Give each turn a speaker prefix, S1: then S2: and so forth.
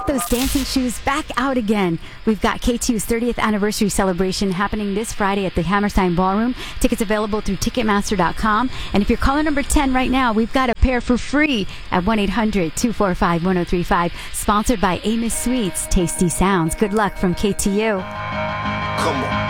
S1: Those dancing shoes back out again. We've got K2's 30th anniversary celebration happening this Friday at the Hammerstein Ballroom. Tickets available through Ticketmaster.com. And if you're caller number 10 right now, we've got a pair for free at 1-800-245-1035. Sponsored by Amos Sweets. Tasty sounds. Good luck from KTU.
S2: Come on.